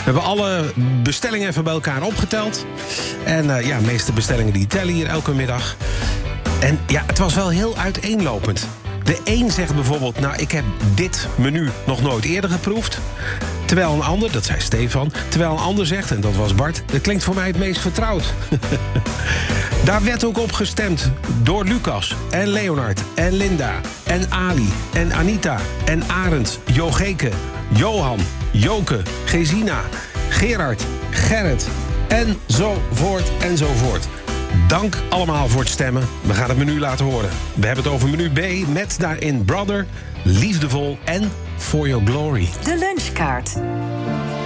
hebben alle bestellingen even bij elkaar opgeteld. En de meeste bestellingen die tellen hier elke middag. En ja, het was wel heel uiteenlopend. De een zegt bijvoorbeeld, nou, ik heb dit menu nog nooit eerder geproefd. Terwijl een ander, dat zei Stefan, terwijl een ander zegt, en dat was Bart, dat klinkt voor mij het meest vertrouwd. Daar werd ook op gestemd door Lucas en Leonard en Linda en Ali en Anita en Arend, Jogeke, Johan, Joke, Gesina, Gerard, Gerrit enzovoort enzovoort. Dank allemaal voor het stemmen. We gaan het menu laten horen. We hebben het over menu B met daarin Brother, Liefdevol en For Your Glory. De lunchkaart.